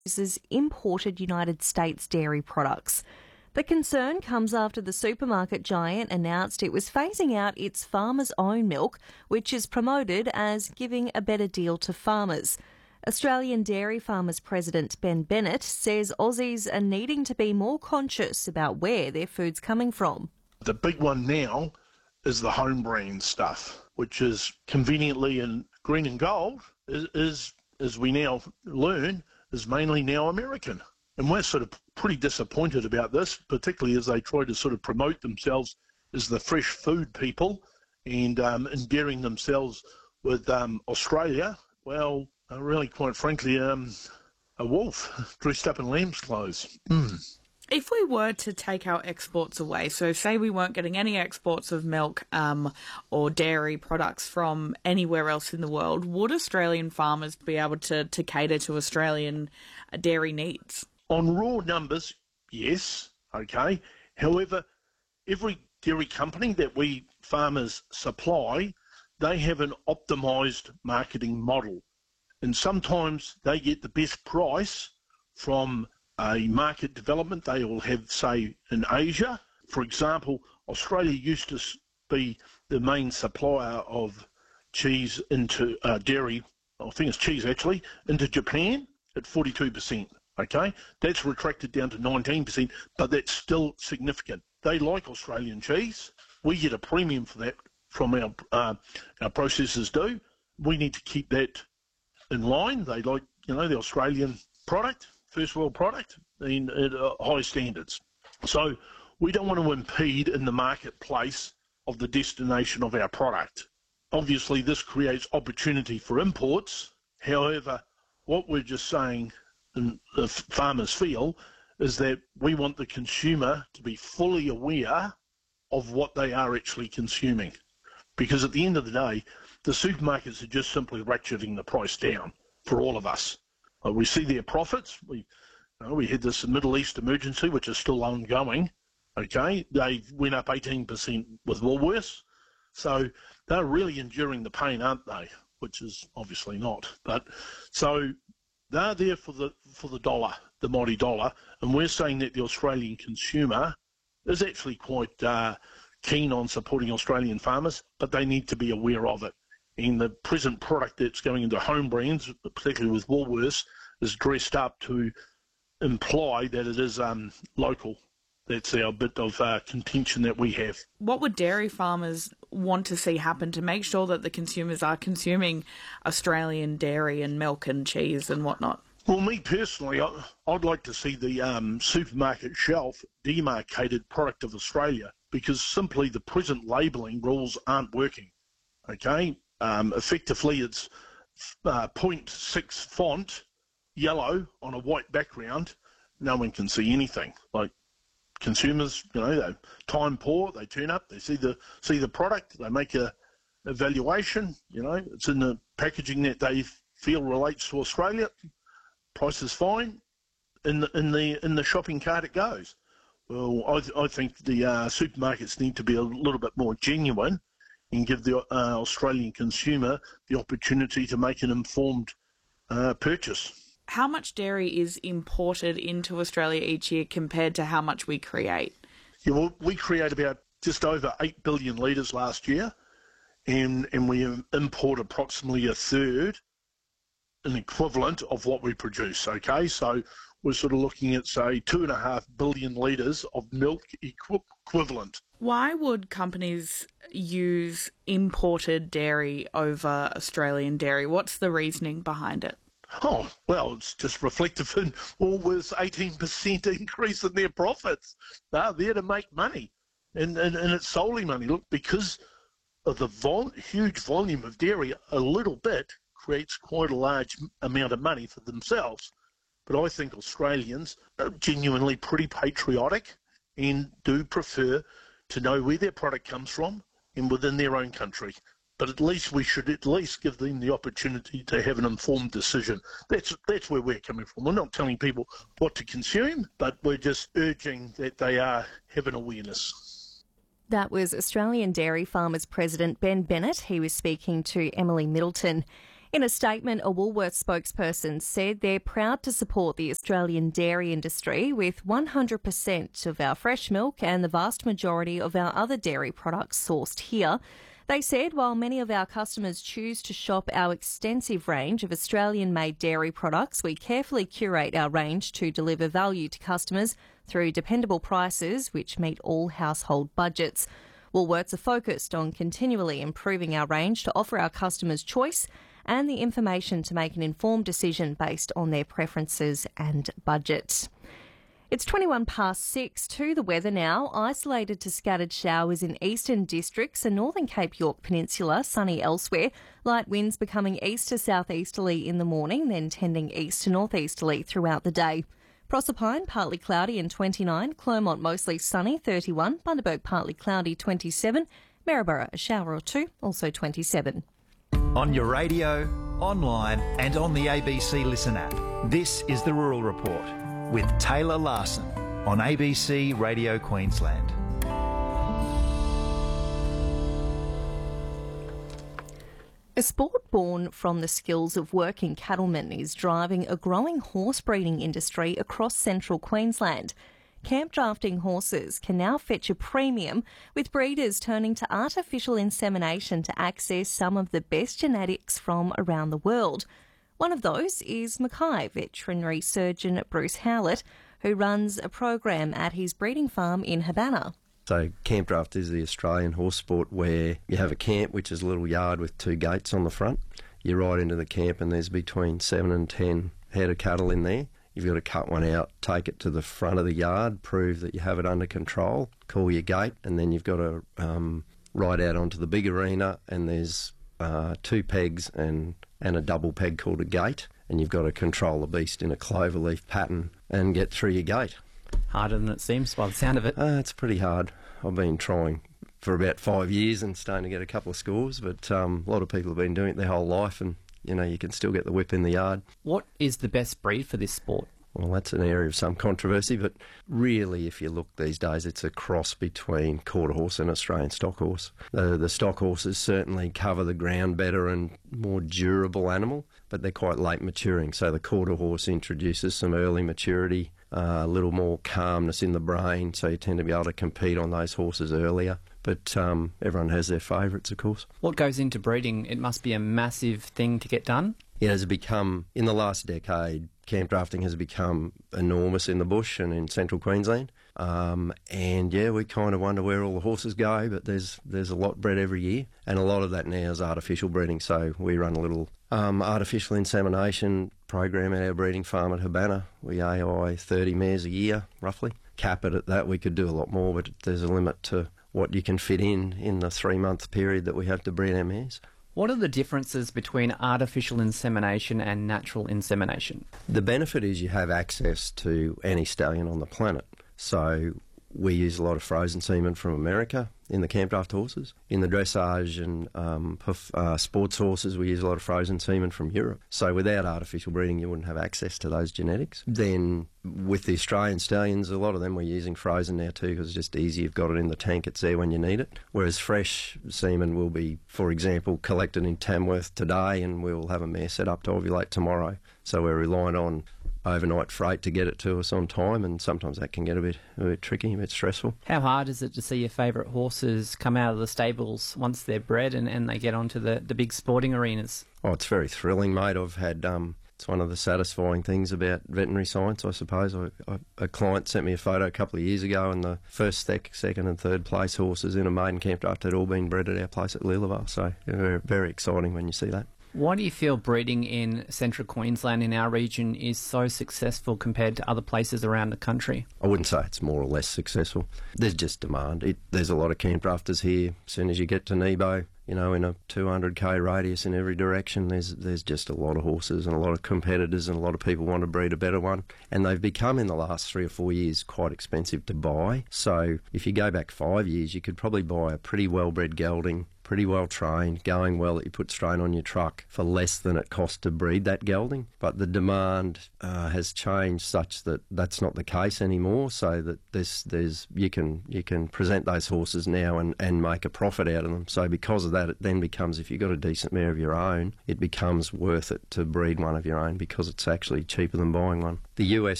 uses imported United States dairy products. The concern comes after the supermarket giant announced it was phasing out its farmers' own milk, which is promoted as giving a better deal to farmers. Australian Dairy Farmers President Ben Bennett says Aussies are needing to be more conscious about where their food's coming from. The big one now is the home brand stuff, which is conveniently in green and gold, is as we now learn, is mainly now American. And we're sort of pretty disappointed about this, particularly as they try to sort of promote themselves as the fresh food people and endearing themselves with Australia. Well, really, quite frankly, a wolf dressed up in lamb's clothes. If we were to take our exports away, so say we weren't getting any exports of milk or dairy products from anywhere else in the world, would Australian farmers be able to cater to Australian dairy needs? On raw numbers, yes, okay. However, every dairy company that we farmers supply, they have an optimised marketing model. And sometimes they get the best price from a market development they will have, say, in Asia. For example, Australia used to be the main supplier of cheese into dairy, I think it's cheese actually, into Japan at 42%. Okay, that's retracted down to 19%, but that's still significant. They like Australian cheese. We get a premium for that from our processors do. We need to keep that in line. They like, the Australian product, first world product, and at high standards. So we don't want to impede in the marketplace of the destination of our product. Obviously, this creates opportunity for imports. However, what we're just saying, and the farmers feel, is that we want the consumer to be fully aware of what they are actually consuming. Because at the end of the day, the supermarkets are just simply ratcheting the price down for all of us. We see their profits. We had this Middle East emergency, which is still ongoing. Okay, they went up 18% with Woolworths. So they're really enduring the pain, aren't they? Which is obviously not. But so they're there for the dollar, the mighty dollar, and we're saying that the Australian consumer is actually quite keen on supporting Australian farmers, but they need to be aware of it. And the present product that's going into home brands, particularly with Woolworths, is dressed up to imply that it is local. That's our bit of contention that we have. What would dairy farmers want to see happen to make sure that the consumers are consuming Australian dairy and milk and cheese and whatnot? Well, me personally, I'd like to see the supermarket shelf demarcated product of Australia, because simply the present labelling rules aren't working. Okay? Effectively, it's 0.6 font, yellow on a white background. No one can see anything. Like, consumers, they're time poor. They turn up, they see the product, they make a evaluation. It's in the packaging that they feel relates to Australia. Price is fine. In the shopping cart it goes. Well, I think the supermarkets need to be a little bit more genuine and give the Australian consumer the opportunity to make an informed purchase. How much dairy is imported into Australia each year compared to how much we create? Yeah, well, we create about just over 8 billion litres last year, and we import approximately a third, an equivalent of what we produce, okay? So we're sort of looking at, say, 2.5 billion litres of milk equivalent. Why would companies use imported dairy over Australian dairy? What's the reasoning behind it? Oh, well, it's just reflective in Woolworths' 18% increase in their profits. They're there to make money, and it's solely money. Look, because of the huge volume of dairy, a little bit creates quite a large amount of money for themselves. But I think Australians are genuinely pretty patriotic and do prefer to know where their product comes from and within their own country. But at least we should at least give them the opportunity to have an informed decision. That's where we're coming from. We're not telling people what to consume, but we're just urging that they have an awareness. That was Australian Dairy Farmers President Ben Bennett. He was speaking to Emily Middleton. In a statement, a Woolworths spokesperson said they're proud to support the Australian dairy industry with 100% of our fresh milk and the vast majority of our other dairy products sourced here. They said while many of our customers choose to shop our extensive range of Australian-made dairy products, we carefully curate our range to deliver value to customers through dependable prices which meet all household budgets. Woolworths are focused on continually improving our range to offer our customers choice and the information to make an informed decision based on their preferences and budget. It's 21 past 6 to the weather now. Isolated to scattered showers in eastern districts and northern Cape York Peninsula, sunny elsewhere. Light winds becoming east to southeasterly in the morning, then tending east to northeasterly throughout the day. Proserpine, partly cloudy and 29. Clermont, mostly sunny, 31. Bundaberg, partly cloudy, 27. Maryborough, a shower or two, also 27. On your radio, online and on the ABC Listen app. This is The Rural Report with Taylor Larson on ABC Radio Queensland. A sport born from the skills of working cattlemen is driving a growing horse breeding industry across central Queensland. Camp drafting horses can now fetch a premium, with breeders turning to artificial insemination to access some of the best genetics from around the world. One of those is Mackay veterinary surgeon Bruce Howlett, who runs a program at his breeding farm in Habana. So camp draft is the Australian horse sport where you have a camp, which is a little yard with 2 gates on the front. You ride into the camp and there's between 7 and 10 head of cattle in there. You've got to cut one out, take it to the front of the yard, prove that you have it under control, call your gate, and then you've got to ride out onto the big arena, and there's 2 pegs and a double peg called a gate, and you've got to control the beast in a cloverleaf pattern and get through your gate. Harder than it seems by the sound of it. It's pretty hard. I've been trying for about 5 years and starting to get a couple of scores, but a lot of people have been doing it their whole life, and you can still get the whip in the yard. What is the best breed for this sport? Well, that's an area of some controversy, but really, if you look these days, it's a cross between quarter horse and Australian stock horse. The stock horses certainly cover the ground better and more durable animal, but they're quite late maturing. So the quarter horse introduces some early maturity, a little more calmness in the brain, so you tend to be able to compete on those horses earlier. But everyone has their favourites, of course. What goes into breeding? It must be a massive thing to get done. It has become, in the last decade, camp drafting has become enormous in the bush and in central Queensland. And yeah, we kind of wonder where all the horses go, but there's a lot bred every year, and a lot of that now is artificial breeding. So we run a little artificial insemination program at our breeding farm at Habana. We AI 30 mares a year, roughly. Cap it at that. We could do a lot more, but there's a limit to what you can fit in the 3-month period that we have to breed our mares. What are the differences between artificial insemination and natural insemination? The benefit is you have access to any stallion on the planet. So we use a lot of frozen semen from America in the camp draft horses. In the dressage and sports horses, we use a lot of frozen semen from Europe. So without artificial breeding, you wouldn't have access to those genetics. Then with the Australian stallions, a lot of them we're using frozen now too, because it's just easy. You've got it in the tank, it's there when you need it. Whereas fresh semen will be, for example, collected in Tamworth today, and we'll have a mare set up to ovulate tomorrow. So we're relying on overnight freight to get it to us on time, and sometimes that can get a bit tricky, a bit stressful. How hard is it to see your favourite horses come out of the stables once they're bred and they get onto the big sporting arenas? Oh, it's very thrilling, mate. I've had it's one of the satisfying things about veterinary science, I suppose. A client sent me a photo a couple of years ago, and the first, second and third place horses in a maiden camp draft had all been bred at our place at Leelaval, so very, very exciting when you see that. Why do you feel breeding in central Queensland, in our region, is so successful compared to other places around the country? I wouldn't say it's more or less successful. There's just demand. There's a lot of camp drafters here. As soon as you get to Nebo, in a 200k radius in every direction, there's just a lot of horses and a lot of competitors, and a lot of people want to breed a better one. And they've become, in the last 3 or 4 years, quite expensive to buy. So if you go back 5 years, you could probably buy a pretty well-bred gelding, pretty well trained, going well, that you put strain on your truck for less than it costs to breed that gelding. But the demand has changed such that that's not the case anymore, so that you can present those horses now and make a profit out of them. So because of that, it then becomes, if you've got a decent mare of your own, it becomes worth it to breed one of your own because it's actually cheaper than buying one. The US